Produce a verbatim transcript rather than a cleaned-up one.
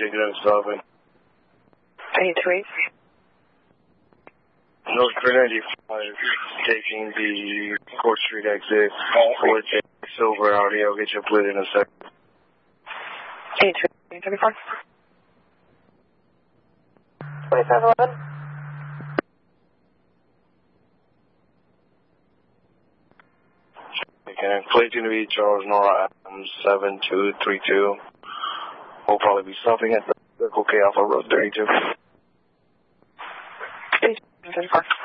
taking it stopping. eight two eight. North three ninety-five, taking the Court Street exit with a silver Audi. I'll get you a plate in a second. eight two eight, thirty-four. twenty-seven eleven. Okay, plate going to be Charles Nora Adams seven two three two. We'll probably be stopping at the Circle K Alpha Road thirty-two. eight two eight, thirty-four.